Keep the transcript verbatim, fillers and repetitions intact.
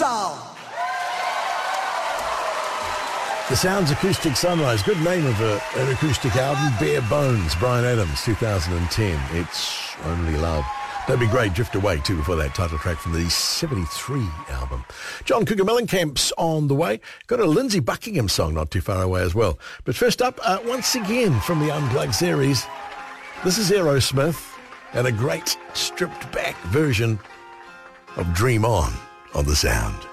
Sound. The Sounds Acoustic Sunrise, good name of a, an acoustic album, Bare Bones, Bryan Adams, two thousand ten. It's Only Love. That'd be great, Drift Away too, before that title track from the seventy-three album. John Cougar Mellencamp's on the way. Got a Lindsey Buckingham song not too far away as well. But first up, uh, once again from the Unplugged series, this is Aerosmith and a great stripped back version of Dream On on The Sound.